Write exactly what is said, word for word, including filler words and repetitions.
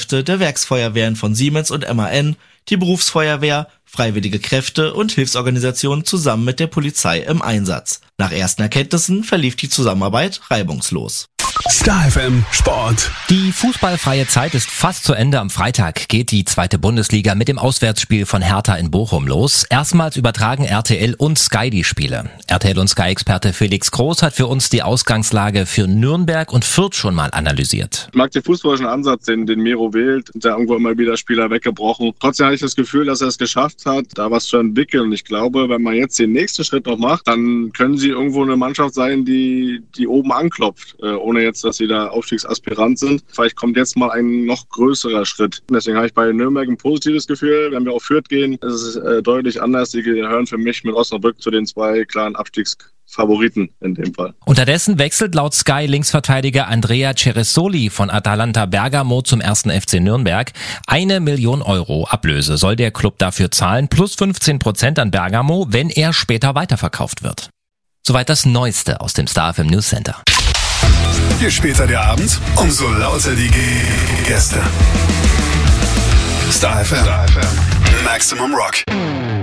Kräfte der Werksfeuerwehren von Siemens und M A N, die Berufsfeuerwehr, freiwillige Kräfte und Hilfsorganisationen zusammen mit der Polizei im Einsatz. Nach ersten Erkenntnissen verlief die Zusammenarbeit reibungslos. Star F M Sport. Die fußballfreie Zeit ist fast zu Ende. Am Freitag geht die zweite Bundesliga mit dem Auswärtsspiel von Hertha in Bochum los. Erstmals übertragen R T L und Sky die Spiele. R T L und Sky-Experte Felix Groß hat für uns die Ausgangslage für Nürnberg und Fürth schon mal analysiert. Ich mag den fußballischen Ansatz, den, den Miro wählt. Da irgendwo immer wieder Spieler weggebrochen. Trotzdem habe ich das Gefühl, dass er es geschafft hat, da was zu entwickeln. Und ich glaube, wenn man jetzt den nächsten Schritt noch macht, dann können sie irgendwo eine Mannschaft sein, die, die oben anklopft, äh, ohne jetzt, dass sie da Aufstiegsaspirant sind. Vielleicht kommt jetzt mal ein noch größerer Schritt. Deswegen habe ich bei Nürnberg ein positives Gefühl. Wenn wir auf Fürth gehen, ist es äh, deutlich anders. Die gehören für mich mit Osnabrück zu den zwei klaren Abstiegsfavoriten in dem Fall. Unterdessen wechselt laut Sky Linksverteidiger Andrea Ceresoli von Atalanta Bergamo zum ersten F C Nürnberg. Eine Million Euro Ablöse soll der Club dafür zahlen, plus fünfzehn Prozent an Bergamo, wenn er später weiterverkauft wird. Soweit das Neueste aus dem Star F M News Center. Je später der Abend, umso lauter die Gäste. Star F M. Maximum Rock.